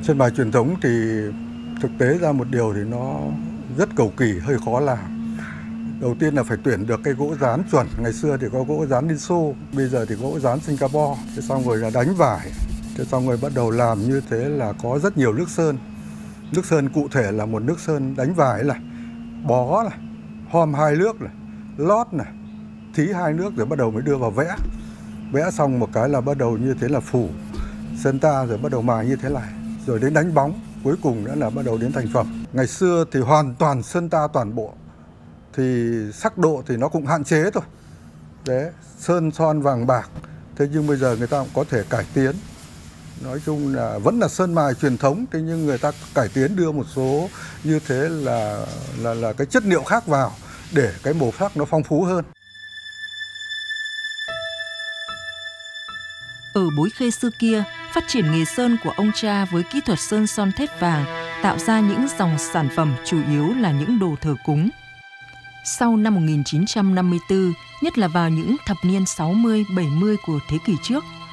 Sơn mài truyền thống thì thực tế ra một điều thì nó rất cầu kỳ, hơi khó làm. Đầu tiên là phải tuyển được cây gỗ dán chuẩn. Ngày xưa thì có gỗ dán Liên Xô, bây giờ thì gỗ dán Singapore. Thế xong rồi là đánh vải. Thế xong rồi bắt đầu làm như thế là có rất nhiều nước sơn. Nước sơn cụ thể là một nước sơn đánh vải là bó này, hôm 2 nước này, lót này, thí 2 nước rồi bắt đầu mới đưa vào vẽ. Vẽ xong một cái là bắt đầu như thế là phủ sơn ta, rồi bắt đầu mài như thế này, rồi đến đánh bóng, cuối cùng nữa là bắt đầu đến thành phẩm. Ngày xưa thì hoàn toàn sơn ta toàn bộ, thì sắc độ thì nó cũng hạn chế thôi. Đấy, sơn son vàng bạc. Thế nhưng bây giờ người ta cũng có thể cải tiến. Nói chung là vẫn là sơn mài truyền thống, thế nhưng người ta cải tiến đưa một số như thế là cái chất liệu khác vào để cái màu sắc nó phong phú hơn. Ở Bối Khê xưa kia, phát triển nghề sơn của ông cha với kỹ thuật sơn son thép vàng tạo ra những dòng sản phẩm chủ yếu là những đồ thờ cúng. Sau năm 1954, nhất là vào những thập niên 60-70 của thế kỷ trước,